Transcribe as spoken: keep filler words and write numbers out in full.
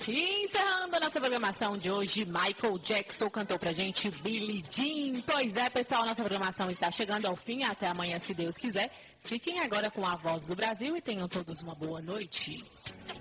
E encerrando a nossa programação de hoje, Michael Jackson cantou pra gente Billie Jean. Pois é, pessoal, nossa programação está chegando ao fim. Até amanhã, se Deus quiser. Fiquem agora com a Voz do Brasil e tenham todos uma boa noite.